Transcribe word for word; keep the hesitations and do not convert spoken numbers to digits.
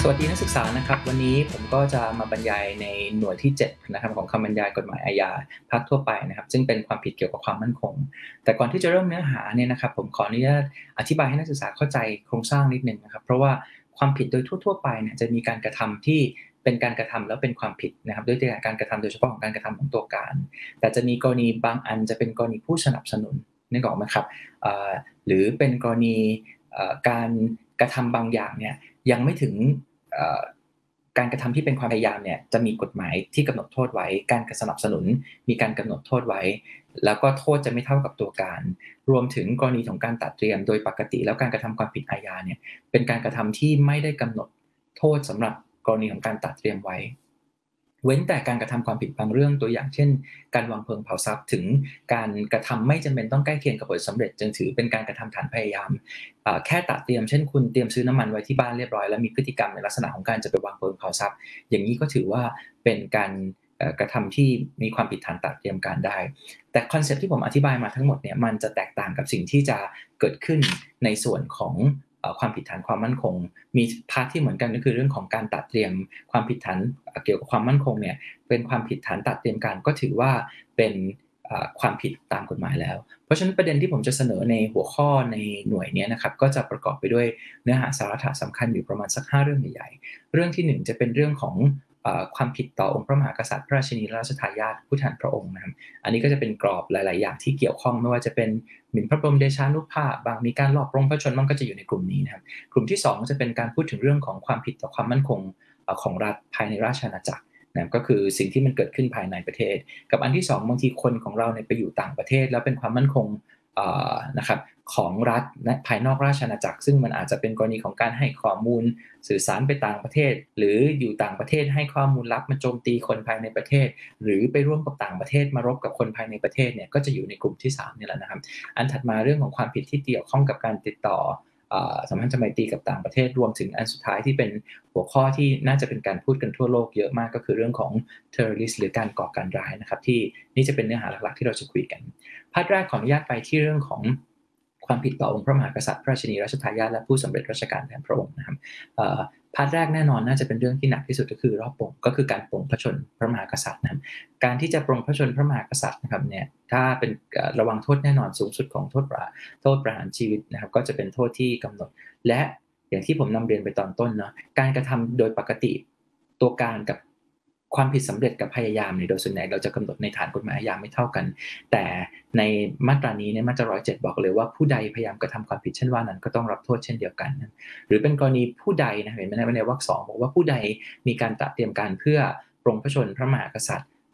สวัสดีนักศึกษานะครับวันนี้ผมก็จะมาบรรยายในหน่วยที่เจ็ดนะครับของคำบรรยายกฎหมายอาญาภาคทั่วไปนะครับซึ่งเป็นความผิดเกี่ยวกับความมั่นคงแต่ก่อนที่จะเริ่มเนื้อหาเนี่ยนะครับผมขออนุญาตอธิบายให้นักศึกษาเข้าใจโครงสร้างนิดหนึ่งนะครับเพราะว่าความผิดโดยทั่วๆไปเนี่ยจะมีการกระทำที่เป็นการกระทำแล้วเป็นความผิดนะครับด้วยการกระทำโดยเฉพาะของการกระทำของตัวการแต่จะมีกรณีบางอันจะเป็นกรณีผู้สนับสนุนนึกออกไหมครับเอ่อหรือเป็นกรณีเอ่อการกระทำบางอย่างเนี่ยยังไม่ถึงเอ่อการกระทำที่เป็นความพยายามเนี่ยจะมีกฎหมายที่กำหนดโทษไว้การสนับสนุนมีการกำหนดโทษไว้แล้วก็โทษจะไม่เท่ากับตัวการรวมถึงกรณีของการตัดเตรียมโดยปกติแล้วการกระทำความผิดอาญาเนี่ยเป็นการกระทำที่ไม่ได้กำหนดโทษสำหรับกรณีของการตัดเตรียมไว้เว้นแต่การกระทำความผิดบางเรื่องตัวอย่างเช่นการวางเพลิงเผาทรัพย์ถึงการกระทำไม่จำเป็นต้องใกล้เคียงกับผลสำเร็จจึงถือเป็นการกระทำฐานพยายามแค่ตัดเตรียมเช่นคุณเตรียมซื้อน้ำมันไว้ที่บ้านเรียบร้อยแล้วมีพฤติกรรมในลักษณะของการจะไปวางเพลิงเผาทรัพย์อย่างนี้ก็ถือว่าเป็นการกระทำที่มีความผิดฐานตัดเตรียมการได้แต่คอนเซ็ปต์ที่ผมอธิบายมาทั้งหมดเนี่ยมันจะแตกต่างกับสิ่งที่จะเกิดขึ้นในส่วนของความผิดฐานความมั่นคงมีพาร์ทที่เหมือนกันก็คือเรื่องของการตัดเตรียมความผิดฐานเกี่ยวกับความมั่นคงเนี่ยเป็นความผิดฐานตัดเตรียมการก็ถือว่าเป็นความผิดตามกฎหมายแล้วเพราะฉะนั้นประเด็นที่ผมจะเสนอในหัวข้อในหน่วยนี้นะครับก็จะประกอบไปด้วยเนื้อหาสาระสำคัญอยู่ประมาณสักห้าเรื่องใหญ่ๆเรื่องที่หนึ่งจะเป็นเรื่องของความผิดต่อองค์พระมหากษัตริย์พระราชินีและราชทายาทผู้แทนพระองค์นะครับอันนี้ก็จะเป็นกรอบหลายๆอย่างที่เกี่ยวข้องไม่ว่าจะเป็นหมิ่นพระบรมเดชานุภาพบางมีการลอบปล้นพระชนม์มันก็จะอยู่ในกลุ่มนี้นะครับกลุ่มที่สองจะเป็นการพูดถึงเรื่องของความผิดต่อความมั่นคงของรัฐภายในราชอาณาจักรนะก็คือสิ่งที่มันเกิดขึ้นภายในประเทศกับอันที่สองบางทีคนของเราเนี่ยไปอยู่ต่างประเทศแล้วเป็นความมั่นคงนะครับของรัฐภายนอกราชอาณาจักรซึ่งมันอาจจะเป็นกรณีของการให้ข้อมูลสื่อสารไปต่างประเทศหรืออยู่ต่างประเทศให้ข้อมูลลับมาโจมตีคนภายในประเทศหรือไปร่วมกับต่างประเทศมารบกับคนภายในประเทศเนี่ยก็จะอยู่ในกลุ่มที่สามนี่แหละนะครับอันถัดมาเรื่องของความผิดที่เกี่ยวข้องกับการติดต่อสัมพันธไมตรีกับต่างประเทศรวมถึงอันสุดท้ายที่เป็นหัวข้อที่น่าจะเป็นการพูดกันทั่วโลกเยอะมากก็คือเรื่องของ terrorist หรือการก่อการร้ายนะครับที่นี่จะเป็นเนื้อหาหลักๆที่เราจะคุยกันพาร์ทแรกขออนุญาตไปที่เรื่องของความผิดต่อองค์พระมหากษัตริย์พระราชินีรัชทายาทและผู้สำเร็จราชการแทนพระองค์นะครับพาร์ทแรกแน่นอนน่าจะเป็นเรื่องที่หนักที่สุดก็คือรอบปลงก็คือการปลงพระชนพระมหากษัตริย์นะครับการที่จะปลงพระชนพระมหากษัตริย์นะครับเนี่ยถ้าเป็นระวังโทษแน่นอนสูงสุดของโทษประโทษประหารชีวิตนะครับก็จะเป็นโทษที่กำหนดและอย่างที่ผมนำเรียนไปตอนต้นเนาะการกระทำโดยปกติตัวการกับความผิดสำเร็จกับพยายามเนี่ยโดยส่วนใหญ่เราจะกำหนดในฐานกฎหมายอาญาไม่เท่ากันแต่ในมาตรานี้ในมาตราหนึ่งร้อยเจ็ดบอกเลยว่าผู้ใดพยายามกระทำความผิดเช่นว่านั้นก็ต้องรับโทษเช่นเดียวกันหรือเป็นกรณีผู้ใดนะเห็นไหมในวรรคสองบอกว่าผู้ใดมีการตระเตรียมการเพื่อปลงพระชนพระมหากษัตริย์